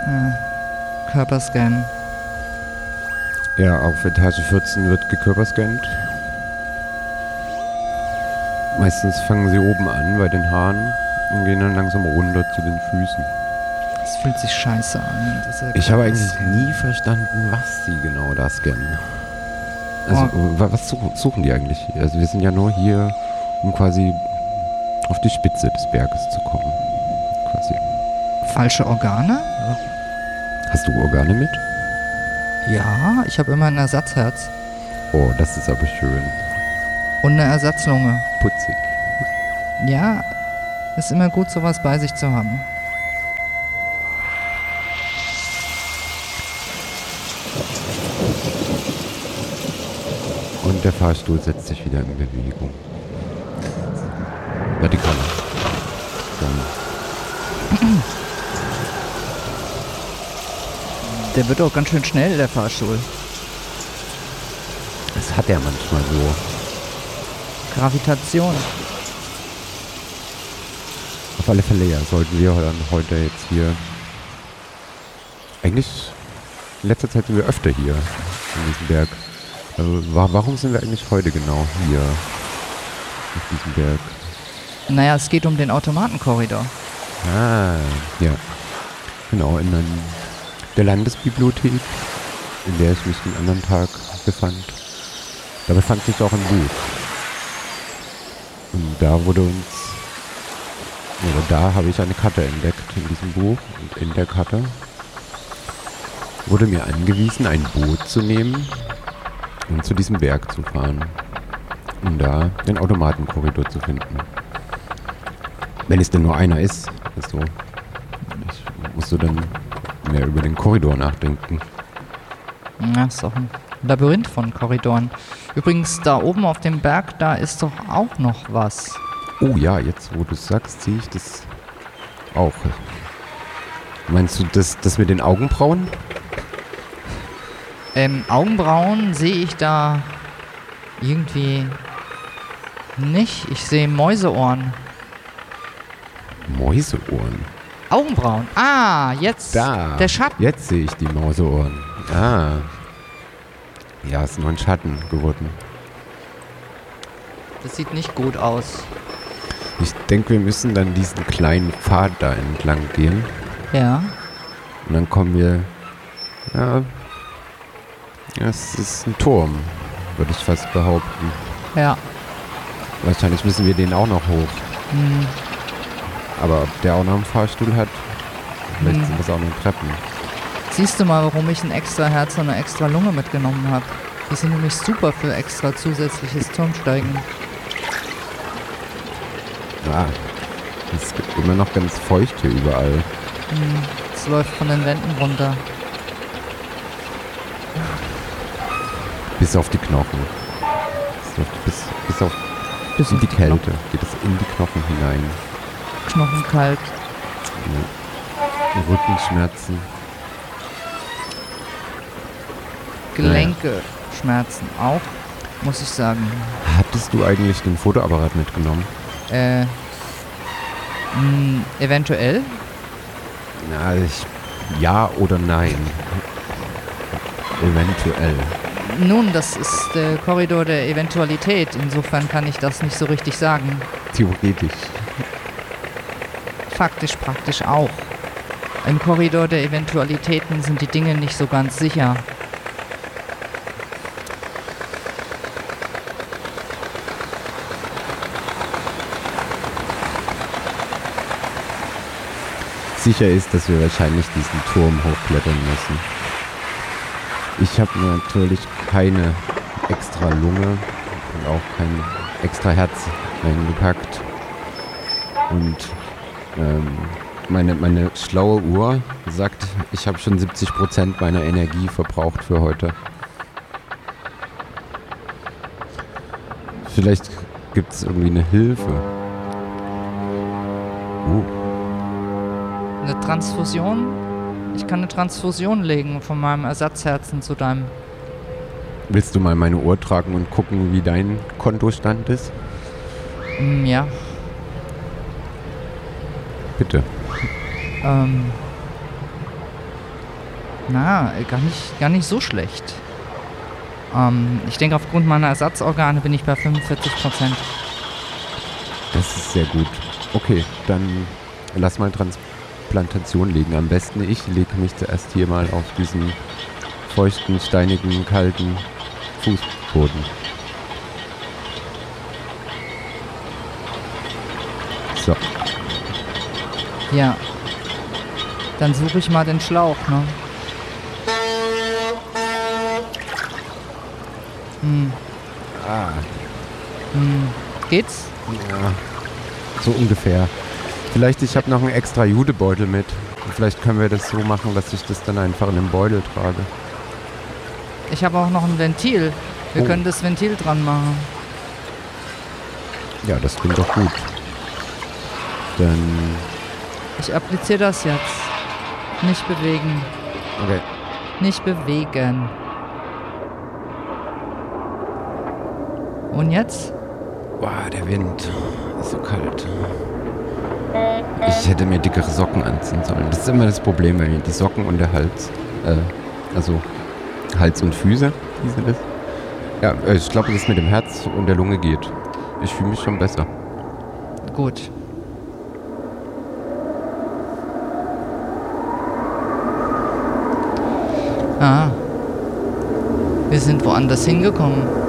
Körperscan. Ja, auf Etage 14 wird gekörperscannt. Meistens fangen sie oben an bei den Haaren und gehen dann langsam runter zu den Füßen. Das fühlt sich scheiße an. Ich habe eigentlich nie verstanden, was sie genau da scannen. Also, was suchen die eigentlich hier? Also, wir sind ja nur hier, um quasi auf die Spitze des Berges zu kommen. Quasi. Falsche Organe? Hast du Organe mit? Ja, ich habe immer ein Ersatzherz. Oh, das ist aber schön. Und eine Ersatzlunge. Putzig. Ja, ist immer gut, sowas bei sich zu haben. Und der Fahrstuhl setzt sich wieder in Bewegung. Vertikal. Der wird auch ganz schön schnell, der Fahrstuhl. Das hat er manchmal so. Gravitation. Auf alle Fälle, ja, sollten wir dann heute jetzt hier... Eigentlich, in letzter Zeit sind wir öfter hier, in diesem Berg. Also, warum sind wir eigentlich heute genau hier, auf diesem Berg? Naja, es geht um den Automatenkorridor. Ah, ja. Genau, in der Landesbibliothek, in der ich mich den anderen Tag befand. Da befand sich auch ein Buch. Und da da habe ich eine Karte entdeckt in diesem Buch. Und in der Karte wurde mir angewiesen, ein Boot zu nehmen und zu diesem Berg zu fahren. Um da den Automatenkorridor zu finden. Wenn es denn nur einer ist. Also, ich musste dann mehr über den Korridor nachdenken. Ja, ist doch ein Labyrinth von Korridoren. Übrigens, da oben auf dem Berg, da ist doch auch noch was. Oh ja, jetzt wo du es sagst, sehe ich das auch. Meinst du das mit den Augenbrauen? Augenbrauen sehe ich da irgendwie nicht. Ich sehe Mäuseohren. Mäuseohren? Augenbrauen. Ah, jetzt Da. der Schatten. Jetzt sehe ich die Mäuseohren. Ah. Ja, ist nur ein Schatten geworden. Das sieht nicht gut aus. Ich denke, wir müssen dann diesen kleinen Pfad da entlang gehen. Ja. Und dann kommen wir... Ja, es ist ein Turm, würde ich fast behaupten. Ja. Wahrscheinlich müssen wir den auch noch hoch. Hm. Aber ob der auch noch einen Fahrstuhl hat, vielleicht sind das auch nur Treppen. Siehst du mal, warum ich ein extra Herz und eine extra Lunge mitgenommen habe? Die sind nämlich super für extra zusätzliches Turmsteigen. Ja, es gibt immer noch ganz feucht hier überall. Es läuft von den Wänden runter. Bis auf die Knochen. Bis in die Kälte. Geht es in die Knochen hinein. Knochenkalt. Ja. Rückenschmerzen. Gelenke schmerzen auch, muss ich sagen. Hattest du eigentlich den Fotoapparat mitgenommen? Eventuell. Na, ja oder nein. Eventuell. Nun, das ist der Korridor der Eventualität. Insofern kann ich das nicht so richtig sagen. Theoretisch. Faktisch, praktisch auch. Im Korridor der Eventualitäten sind die Dinge nicht so ganz sicher. Sicher ist, dass wir wahrscheinlich diesen Turm hochklettern müssen. Ich habe natürlich keine extra Lunge und auch kein extra Herz eingepackt. Und meine schlaue Uhr sagt, ich habe schon 70% meiner Energie verbraucht für heute. Vielleicht gibt es irgendwie eine Hilfe. Eine Transfusion? Ich kann eine Transfusion legen von meinem Ersatzherzen zu deinem. Willst du mal meine Uhr tragen und gucken, wie dein Kontostand ist? Ja. Bitte. Na, gar nicht so schlecht. Ich denke, aufgrund meiner Ersatzorgane bin ich bei 45%. Das ist sehr gut. Okay, dann lass mal Transplantation legen. Am besten ich lege mich zuerst hier mal auf diesen feuchten, steinigen, kalten Fußboden. So. Ja. Dann suche ich mal den Schlauch, ne? Geht's? Ja, so ungefähr. Vielleicht, ich habe noch einen extra Judebeutel mit. Vielleicht können wir das so machen, dass ich das dann einfach in den Beutel trage. Ich habe auch noch ein Ventil. Wir können das Ventil dran machen. Ja, das klingt doch gut. Dann... Ich appliziere das jetzt. Nicht bewegen. Okay. Nicht bewegen. Und jetzt? Boah, der Wind. Ist so kalt. Ich hätte mir dickere Socken anziehen sollen. Das ist immer das Problem bei mir. Die Socken und der Hals. Also Hals und Füße. Wie sind das? Ja, ich glaube, dass es mit dem Herz und der Lunge geht. Ich fühle mich schon besser. Gut. Ah. Wir sind woanders hingekommen.